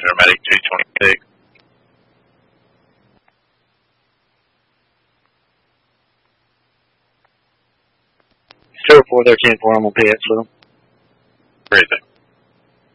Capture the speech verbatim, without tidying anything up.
Aromatic two twenty-six. Zero four thirteen four, I'm on P X, so. Where is it?